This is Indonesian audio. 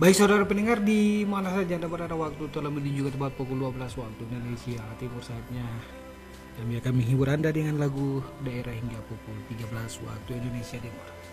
Baik saudara pendengar, di mana saja Anda berada, waktu telah menuju ke tempat pukul 12 waktu Indonesia Timur. Saatnya kami akan menghibur Anda dengan lagu daerah hingga pukul 13 waktu Indonesia Timur.